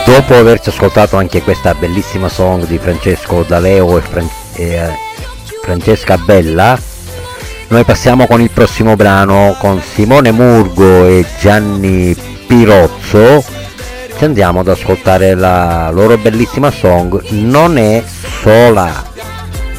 Dopo averci ascoltato anche questa bellissima song di Francesco D'Aleo e Francesca Bella, noi passiamo con il prossimo brano con Simone Murgo e Gianni Pirozzo. Ci andiamo ad ascoltare la loro bellissima song Non è sola.